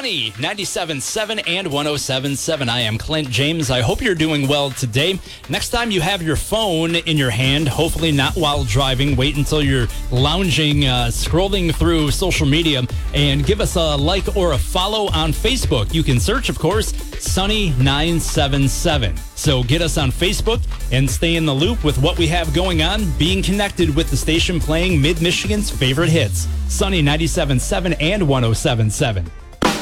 Sunny 97.7 and 107.7. I am Clint James. I hope you're doing well today. Next time you have your phone in your hand, hopefully not while driving, wait until you're lounging, scrolling through social media, and give us a like or a follow on Facebook. You can search, of course, Sunny977. So get us on Facebook and stay in the loop with what we have going on, being connected with the station playing Mid-Michigan's favorite hits, Sunny 97.7 and 107.7.